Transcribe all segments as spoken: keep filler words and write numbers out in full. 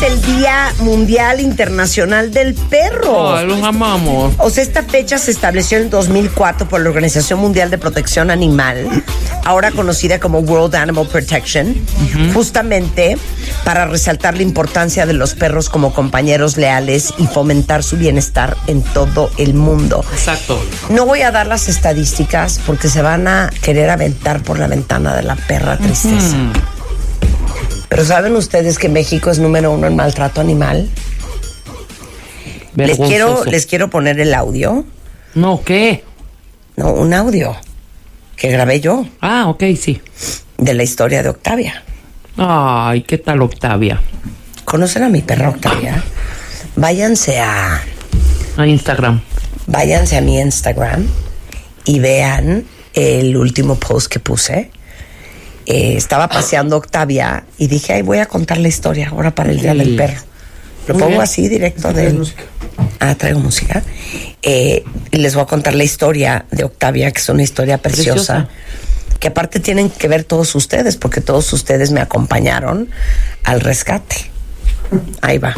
el Día Mundial Internacional del Perro. Ay, los amamos. O sea, esta fecha se estableció en dos mil cuatro por la Organización Mundial de Protección Animal, ahora conocida como World Animal Protection, uh-huh. justamente para resaltar la importancia de los perros como compañeros leales y fomentar su bienestar en todo el mundo. Exacto. No voy a dar las estadísticas porque se van a querer aventar por la ventana de la perra tristeza. Uh-huh. Pero ¿saben ustedes que México es número uno en maltrato animal? Les quiero, les quiero poner el audio. No, ¿qué? No, un audio que grabé yo. Ah, ok, sí. De la historia de Octavia. Ay, ¿qué tal Octavia? ¿Conocen a mi perra Octavia? Váyanse a... A Instagram. Váyanse a mi Instagram y vean el último post que puse. Eh, estaba paseando Octavia y dije, ay, voy a contar la historia ahora para el Día sí. del Perro. Lo pongo así directo de él. Ah, traigo música. Eh, y les voy a contar la historia de Octavia, que es una historia preciosa, preciosa, que aparte tienen que ver todos ustedes, porque todos ustedes me acompañaron al rescate. Ahí va.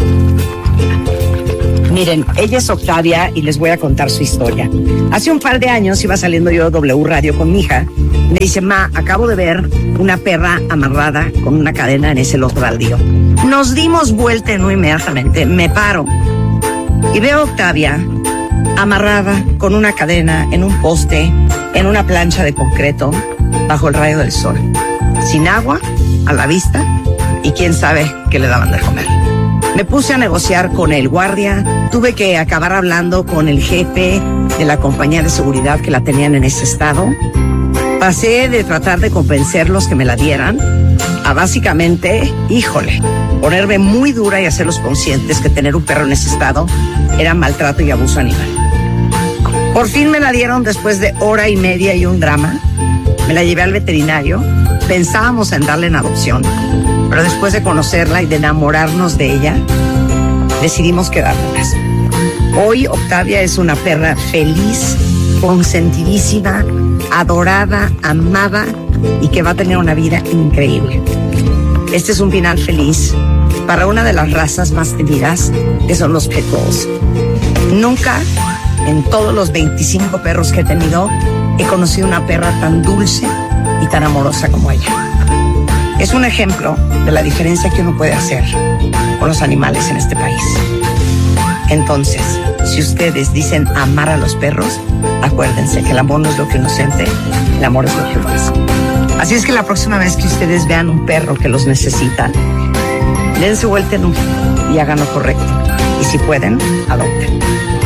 Miren, ella es Octavia y les voy a contar su historia. Hace un par de años iba saliendo yo de W Radio con mi hija. Me dice, ma, acabo de ver una perra amarrada con una cadena en ese lote baldío. Nos dimos vuelta no inmediatamente. Me paro y veo a Octavia amarrada con una cadena en un poste, en una plancha de concreto, bajo el rayo del sol. Sin agua, a la vista, y quién sabe qué le daban de comer. Me puse a negociar con el guardia, tuve que acabar hablando con el jefe de la compañía de seguridad que la tenían en ese estado. Pasé de tratar de convencerlos que me la dieran a básicamente, híjole, ponerme muy dura y hacerlos conscientes que tener un perro en ese estado era maltrato y abuso animal. Por fin me la dieron después de hora y media y un drama. Me la llevé al veterinario, pensábamos en darle en adopción, pero después de conocerla y de enamorarnos de ella, decidimos quedárnoslas. Hoy Octavia es una perra feliz, consentidísima, adorada, amada y que va a tener una vida increíble. Este es un final feliz para una de las razas más temidas, que son los pit bulls. Nunca, en todos los veinticinco perros que he tenido, he conocido una perra tan dulce y tan amorosa como ella. Es un ejemplo de la diferencia que uno puede hacer con los animales en este país. Entonces, si ustedes dicen amar a los perros, acuérdense que el amor no es lo que uno siente, el amor es lo que uno hace. Así es que la próxima vez que ustedes vean un perro que los necesita, dense vuelta en un y hagan lo correcto. Y si pueden, adopten.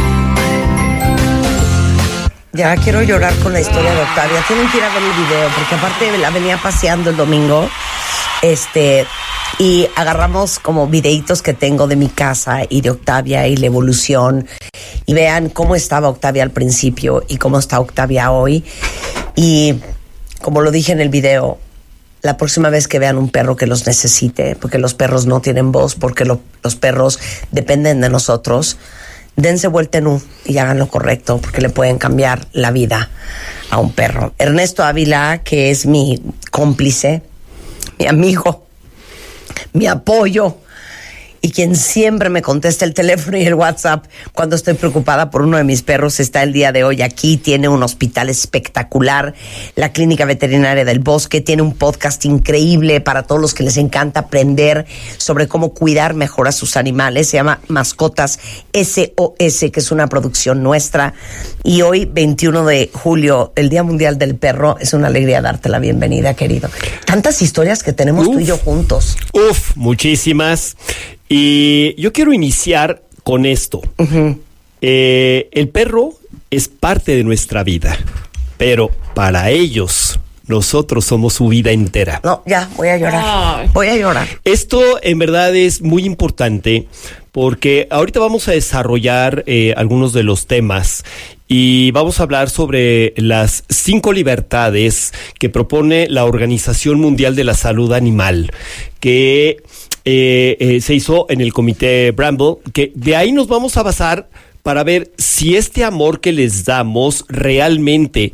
Ya quiero llorar con la historia de Octavia. Tienen que ir a ver el video, porque aparte la venía paseando el domingo, este, y agarramos como videitos que tengo de mi casa y de Octavia y la evolución. Y vean cómo estaba Octavia al principio y cómo está Octavia hoy. Y como lo dije en el video, la próxima vez que vean un perro que los necesite, porque los perros no tienen voz, porque lo, los perros dependen de nosotros, dense vuelta en U y hagan lo correcto, porque le pueden cambiar la vida a un perro. Ernesto Ávila, que es mi cómplice, mi amigo, mi apoyo, y quien siempre me contesta el teléfono y el WhatsApp cuando estoy preocupada por uno de mis perros, está el día de hoy aquí. Tiene un hospital espectacular, la Clínica Veterinaria del Bosque, tiene un podcast increíble para todos los que les encanta aprender sobre cómo cuidar mejor a sus animales. Se llama Mascotas S O S, que es una producción nuestra. Y hoy, veintiuno de julio, el Día Mundial del Perro, es una alegría darte la bienvenida, querido. Tantas historias que tenemos uf, tú y yo juntos. Uf, muchísimas. Y yo quiero iniciar con esto. Uh-huh. Eh, el perro es parte de nuestra vida, pero para ellos, nosotros somos su vida entera. No, ya, voy a llorar. Ay. Voy a llorar. Esto en verdad es muy importante porque ahorita vamos a desarrollar eh, algunos de los temas y vamos a hablar sobre las cinco libertades que propone la Organización Mundial de la Salud Animal, que Eh, eh, se hizo en el Comité Bramble, que de ahí nos vamos a basar para ver si este amor que les damos realmente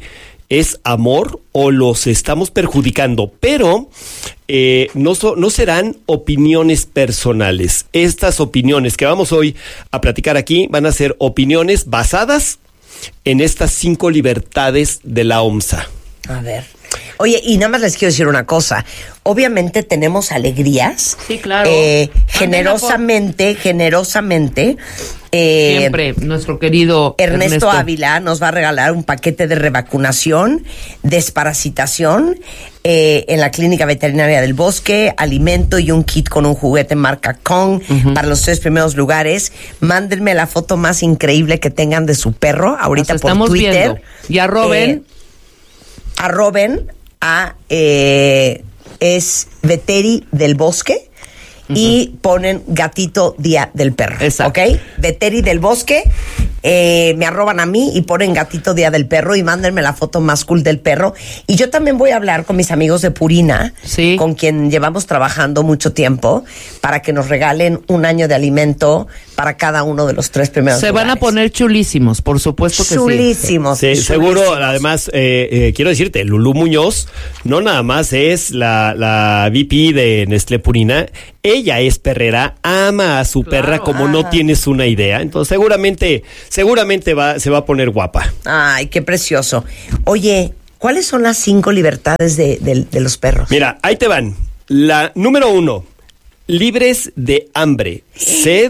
es amor o los estamos perjudicando, pero eh, no, so, no serán opiniones personales. Estas opiniones que vamos hoy a platicar aquí van a ser opiniones basadas en estas cinco libertades de la O M S A. A ver. Oye, y nada más les quiero decir una cosa. Obviamente tenemos alegrías. Sí, claro. Eh, generosamente, generosamente. Eh, Siempre, nuestro querido Ernesto, Ernesto Ávila nos va a regalar un paquete de revacunación, desparasitación eh, en la Clínica Veterinaria del Bosque, alimento y un kit con un juguete marca Kong uh-huh. para los tres primeros lugares. Mándenme la foto más increíble que tengan de su perro ahorita Nos por estamos Twitter. Viendo. Y arroben. Eh, arroben a eh, es Veteri del Bosque. Uh-huh. Y ponen gatito día del perro. Exacto. ¿Ok? Veteri del Bosque, eh, me arroban a mí y ponen gatito día del perro y mándenme la foto más cool del perro. Y yo también voy a hablar con mis amigos de Purina, sí. con quien llevamos trabajando mucho tiempo, para que nos regalen un año de alimento para cada uno de los tres primeros Se lugares. van a poner chulísimos, por supuesto que chulísimos, sí. Sí, chulísimos. seguro, además, eh, eh, quiero decirte, Lulú Muñoz no nada más es la, la V P de Nestlé Purina, ella es perrera, ama a su Claro. perra como Ah. no tienes una idea. Entonces seguramente, seguramente va, se va a poner guapa. Ay, qué precioso. Oye, ¿cuáles son las cinco libertades de, de, de los perros? Mira, ahí te van. La número uno, libres de hambre, sed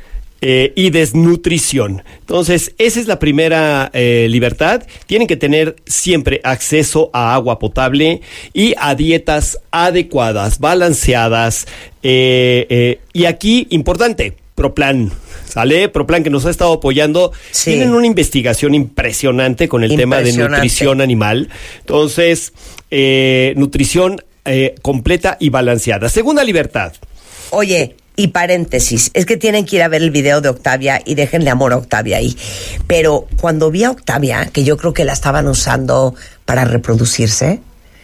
eh, y desnutrición. Entonces, esa es la primera eh, libertad. Tienen que tener siempre acceso a agua potable y a dietas adecuadas, balanceadas. Eh, eh, y aquí, importante, ProPlan. ¿Sale? ProPlan, que nos ha estado apoyando. Sí. Tienen una investigación impresionante con el tema de Impresionante. nutrición animal. Entonces, eh, nutrición eh, completa y balanceada. Segunda libertad. Oye, y paréntesis, es que tienen que ir a ver el video de Octavia y déjenle amor a Octavia ahí. Pero cuando vi a Octavia, que yo creo que la estaban usando para reproducirse,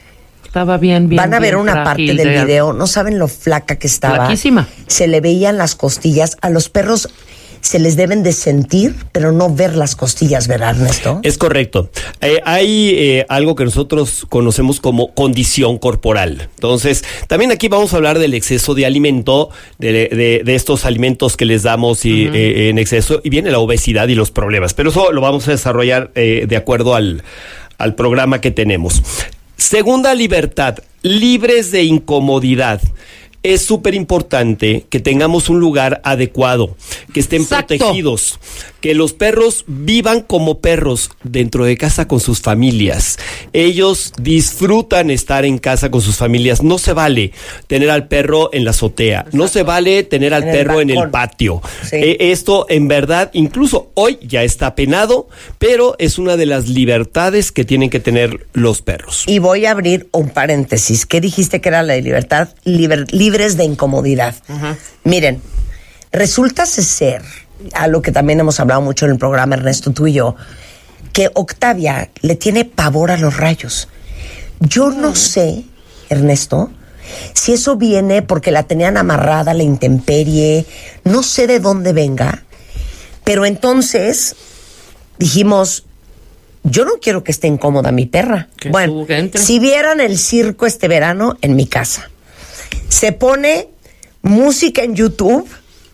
Estaba bien, bien. van a ver bien una frágil, parte del de- video, no saben lo flaca que estaba. Flaquísima. Se le veían las costillas. A los perros se les deben de sentir, pero no ver las costillas, ¿verdad, Ernesto? Es correcto. Eh, hay eh, algo que nosotros conocemos como condición corporal. Entonces, también aquí vamos a hablar del exceso de alimento, de, de, de estos alimentos que les damos y, uh-huh. eh, en exceso, y viene la obesidad y los problemas. Pero eso lo vamos a desarrollar eh, de acuerdo al, al programa que tenemos. Segunda libertad, libres de incomodidad. Es súper importante que tengamos un lugar adecuado, que estén Exacto. protegidos, que los perros vivan como perros dentro de casa con sus familias. Ellos disfrutan estar en casa con sus familias. No se vale tener al perro en la azotea, Exacto. no se vale tener al en perro el en el patio. Sí. Eh, esto en verdad, incluso hoy ya está penado, pero es una de las libertades que tienen que tener los perros. Y voy a abrir un paréntesis. ¿Qué dijiste que era la libertad? Liber, libres de incomodidad. Uh-huh. Miren, resulta ser, a lo que también hemos hablado mucho en el programa, Ernesto, tú y yo, que Octavia le tiene pavor a los rayos. Yo no sé, Ernesto, si eso viene porque la tenían amarrada a la intemperie, no sé de dónde venga, pero entonces dijimos, yo no quiero que esté incómoda mi perra. Que bueno, su- si vieran el circo este verano en mi casa, se pone música en YouTube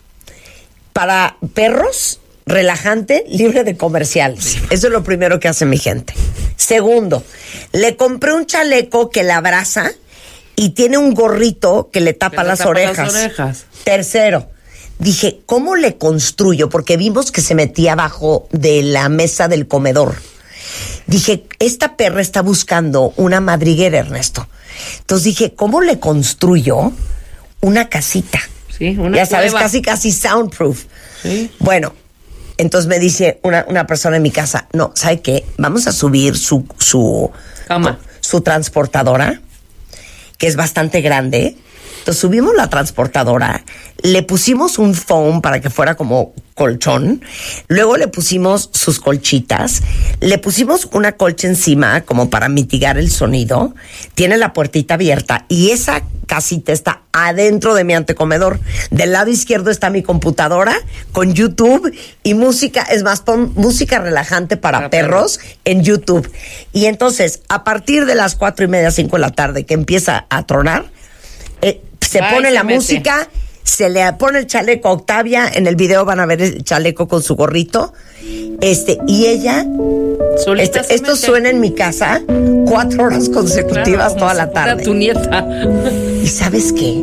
para perros, relajante, libre de comerciales. Eso es lo primero que hace mi gente. Segundo, le compré un chaleco que la abraza y tiene un gorrito que le tapa, Que le las, tapa orejas. las orejas. Tercero, dije, ¿cómo le construyo? Porque vimos que se metía abajo de la mesa del comedor. Dije, esta perra está buscando una madriguera, Ernesto. Entonces dije, ¿cómo le construyo una casita? Sí, una ya sabes, cueva. casi, casi soundproof. Sí. Bueno, entonces me dice una, una persona en mi casa, no, ¿sabe qué? Vamos a subir su, su, Cama. su transportadora, que es bastante grande, Entonces subimos la transportadora, le pusimos un foam para que fuera como colchón, luego le pusimos sus colchitas, le pusimos una colcha encima como para mitigar el sonido, tiene la puertita abierta y esa casita está adentro de mi antecomedor. Del lado izquierdo está mi computadora con YouTube y música, es más, pon música relajante para, para perros, perros en YouTube. Y entonces, a partir de las cuatro y media, cinco de la tarde, que empieza a tronar, eh, se Ay, pone se la mete. música, se le pone el chaleco a Octavia, en el video van a ver el chaleco con su gorrito, este, y ella, este, esto mete. Suena en mi casa cuatro horas consecutivas, claro, toda la tarde. Tu nieta. ¿Y sabes qué,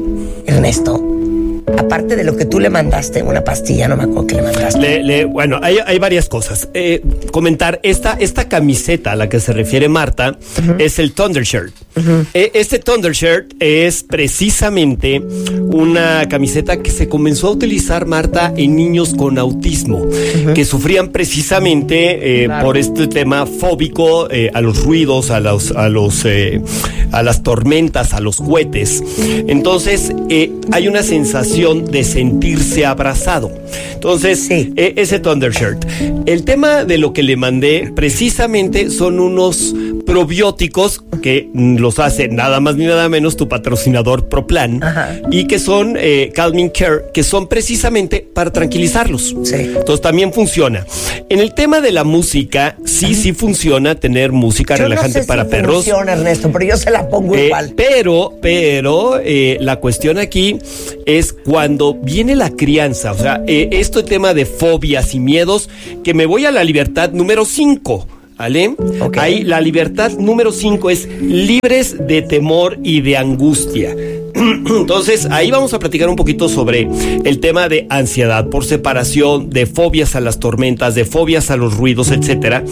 Ernesto? Aparte de lo que tú le mandaste, una pastilla, no me acuerdo que le mandaste. Le, le, bueno, hay, hay varias cosas. Eh, comentar, esta, esta camiseta a la que se refiere Marta uh-huh. es el Thundershirt. Uh-huh. Eh, este Thundershirt es precisamente una camiseta que se comenzó a utilizar, Marta, en niños con autismo, uh-huh. que sufrían precisamente eh, claro. por este tema fóbico eh, a los ruidos, a los, a los, eh, a las tormentas, a los cohetes. Entonces, eh, hay una sensación de sentirse abrazado. Entonces, sí. eh, ese Thundershirt. El tema de lo que le mandé precisamente son unos probióticos que los hace nada más ni nada menos tu patrocinador ProPlan. Ajá. Y que son eh, Calming Care, que son precisamente para tranquilizarlos. Sí. Entonces también funciona. En el tema de la música, sí, Ajá. sí funciona tener música yo relajante no sé para si perros. Funciona, Ernesto, pero yo se la pongo eh, igual. Pero, pero eh, la cuestión aquí es cuando viene la crianza, o sea, eh, este tema de fobias y miedos, que me voy a la libertad número cinco. ¿Vale? Okay. Ahí la libertad número cinco es libres de temor y de angustia. Entonces, ahí vamos a platicar un poquito sobre el tema de ansiedad por separación, de fobias a las tormentas, de fobias a los ruidos, etcétera.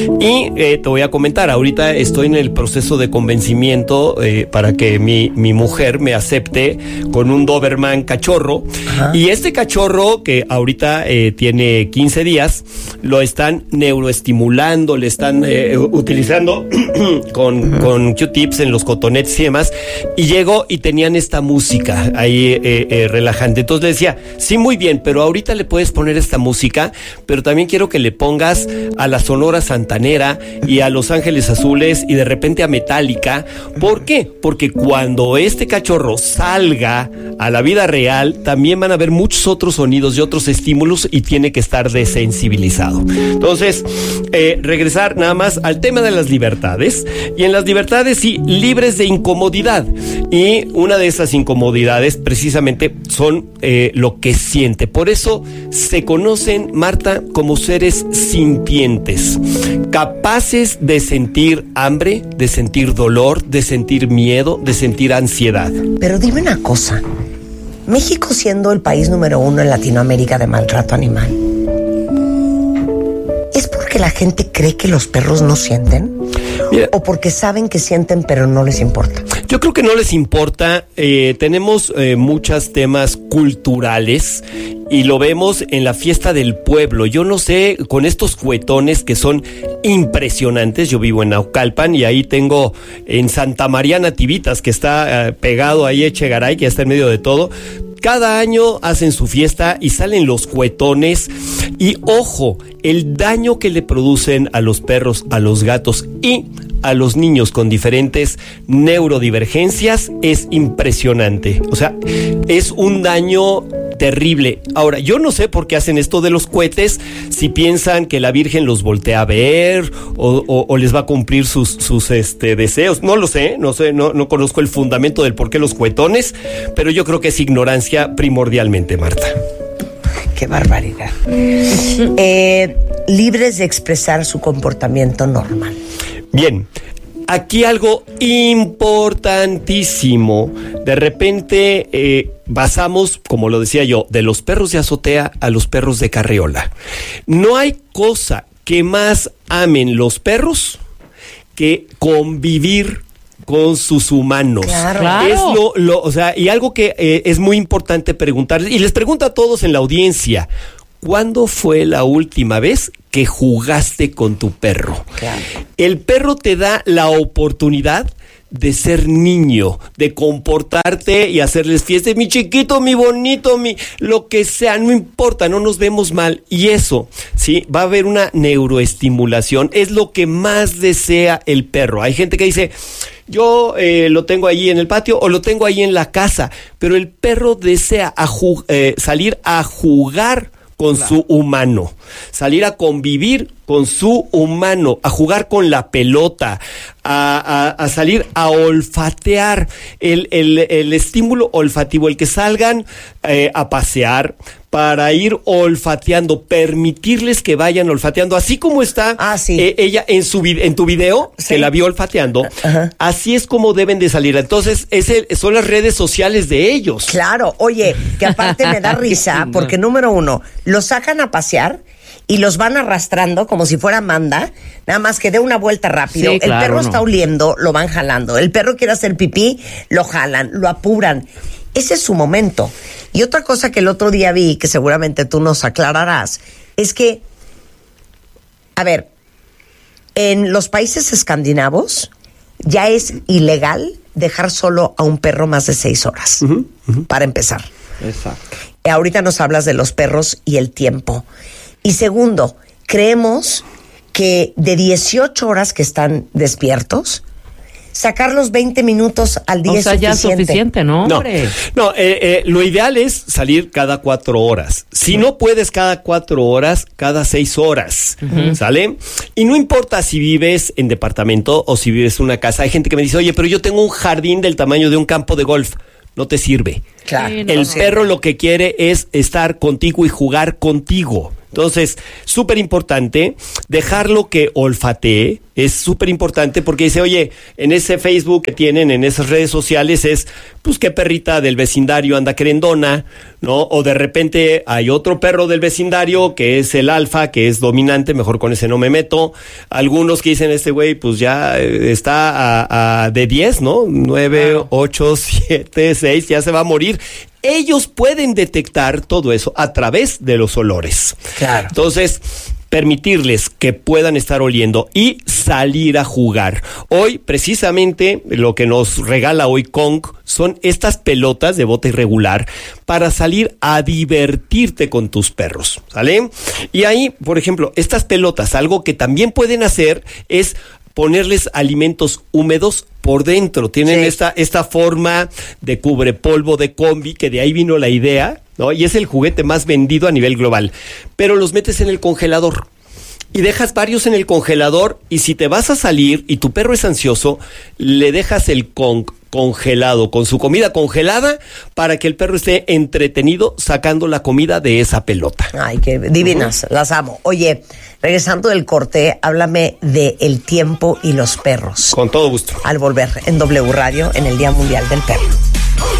Y eh, te voy a comentar, ahorita estoy en el proceso de convencimiento eh, para que mi, mi mujer me acepte con un Doberman cachorro. Ajá. Y este cachorro, que ahorita eh, tiene quince días, lo están neuroestimulando, le están eh, utilizando con, con Q-tips en los cotonetes y demás. Y llego y tenían esta música ahí eh, eh, relajante. Entonces le decía, sí, muy bien, pero ahorita le puedes poner esta música, pero también quiero que le pongas a la Sonora Santanera y a Los Ángeles Azules y de repente a Metallica. ¿Por qué? Porque cuando este cachorro salga a la vida real, también van a haber muchos otros sonidos y otros estímulos y tiene que estar desensibilizado. Entonces, eh, regresar nada más al tema de las libertades. Y en las libertades, sí, libres de incomodidad. Y una de esas incomodidades precisamente son eh, lo que siente. Por eso se conocen, Marta, como seres sintientes, capaces de sentir hambre, de sentir dolor, de sentir miedo, de sentir ansiedad. Pero dime una cosa, México siendo el país número uno en Latinoamérica de maltrato animal, ¿es porque la gente cree que los perros no sienten? Mira, ¿o porque saben que sienten pero no les importa? Yo creo que no les importa. Eh, tenemos eh, muchos temas culturales y lo vemos en la fiesta del pueblo. Yo no sé, con estos cuetones que son impresionantes. Yo vivo en Naucalpan y ahí tengo en Santa María Nativitas, que está eh, pegado ahí a Echegaray, que está en medio de todo. Cada año hacen su fiesta y salen los cuetones. Y ojo, el daño que le producen a los perros, a los gatos y a los niños con diferentes neurodivergencias es impresionante. O sea, es un daño terrible. Ahora, yo no sé por qué hacen esto de los cohetes, si piensan que la Virgen los voltea a ver o, o, o les va a cumplir sus, sus este, deseos. No lo sé, no sé, no, no conozco el fundamento del por qué los cohetones, pero yo creo que es ignorancia primordialmente, Marta. Qué barbaridad. eh, libres de expresar su comportamiento normal. Bien, aquí algo importantísimo. De repente eh, pasamos, como lo decía yo, de los perros de azotea a los perros de carriola. No hay cosa que más amen los perros que convivir con sus humanos. Claro, claro. Es lo, lo, o sea, y algo que eh, es muy importante preguntarles, y les pregunto a todos en la audiencia, ¿cuándo fue la última vez que jugaste con tu perro? Claro. El perro te da la oportunidad de ser niño, de comportarte y hacerles fiesta, mi chiquito, mi bonito, mi lo que sea, no importa, no nos vemos mal. Y eso, sí, va a haber una neuroestimulación, es lo que más desea el perro. Hay gente que dice, yo eh, lo tengo ahí en el patio o lo tengo ahí en la casa, pero el perro desea a ju- eh, salir a jugar con claro. su humano, salir a convivir con su humano, a jugar con la pelota, a, a, a salir a olfatear, el, el, el estímulo olfativo, el que salgan eh, a pasear para ir olfateando, permitirles que vayan olfateando, así como está ah, sí. eh, ella en su en tu video, sí. que la vio olfateando, uh-huh. así es como deben de salir. Entonces, ese, son las redes sociales de ellos. Claro, oye, que aparte me da risa, porque número uno, los sacan a pasear y los van arrastrando como si fuera manda, nada más que dé una vuelta rápido. Sí, el claro, perro no. está oliendo, lo van jalando. El perro quiere hacer pipí, lo jalan, lo apuran. Ese es su momento. Y otra cosa que el otro día vi, que seguramente tú nos aclararás, es que, a ver, en los países escandinavos ya es ilegal dejar solo a un perro más de seis horas, uh-huh, uh-huh. para empezar. Exacto. Ahorita nos hablas de los perros y el tiempo. Y segundo, creemos que de dieciocho horas que están despiertos, sacar los veinte minutos al día o sea, es suficiente. ya es suficiente, ¿no? No, hombre? no eh, eh, lo ideal es salir cada cuatro horas. Si sí. no puedes cada cuatro horas, cada seis horas, uh-huh. ¿sale? Y no importa si vives en departamento o si vives en una casa. Hay gente que me dice, oye, pero yo tengo un jardín del tamaño de un campo de golf. No te sirve. Claro. Sí, no, el no perro sirve. Lo que quiere es estar contigo y jugar contigo. Entonces, súper importante dejarlo que olfatee. Es súper importante porque dice, oye, en ese Facebook que tienen, en esas redes sociales es, pues, qué perrita del vecindario anda querendona, ¿no? O de repente hay otro perro del vecindario que es el alfa, que es dominante, mejor con ese no me meto. Algunos que dicen, este güey, pues ya está a, a de diez, ¿no? nueve, ocho, siete, seis, ya se va a morir. Ellos pueden detectar todo eso a través de los olores. Claro. Entonces, permitirles que puedan estar oliendo y salir a jugar. Hoy, precisamente, lo que nos regala hoy Kong son estas pelotas de bote irregular para salir a divertirte con tus perros, ¿sale? Y ahí, por ejemplo, estas pelotas, algo que también pueden hacer es ponerles alimentos húmedos por dentro. Tienen sí. esta, esta forma de cubrepolvo de combi, que de ahí vino la idea, ¿no? Y es el juguete más vendido a nivel global. Pero los metes en el congelador y dejas varios en el congelador, y si te vas a salir y tu perro es ansioso, le dejas el Kong congelado, con su comida congelada, para que el perro esté entretenido sacando la comida de esa pelota. Ay, qué divinas, uh-huh. las amo. Oye, regresando del corte, háblame de el tiempo y los perros. Con todo gusto. Al volver en W Radio, en el Día Mundial del Perro.